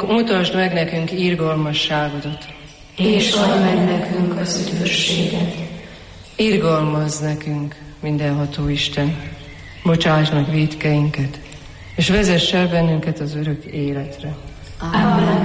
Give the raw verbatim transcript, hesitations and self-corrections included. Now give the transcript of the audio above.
mutasd meg nekünk irgalmasságodat, és add meg nekünk az üdvösséget. Irgalmazz nekünk, mindenható Isten, bocsáss meg vétkeinket, és vezess el bennünket az örök életre. Amen.